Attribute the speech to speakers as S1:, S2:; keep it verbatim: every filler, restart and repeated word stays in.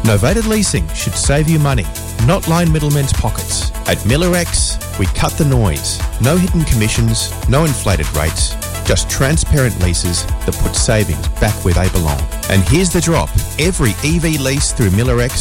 S1: Novated leasing should save you money, not line middlemen's pockets. At MillerX, we cut the noise. No hidden commissions, no inflated rates, just transparent leases that put savings back where they belong. And here's the drop. Every E V lease through MillerX